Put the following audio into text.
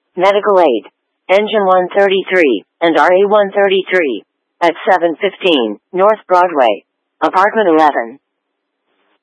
Medical aid. Engine 133 and RA 133 at 715 North Broadway, Apartment 11.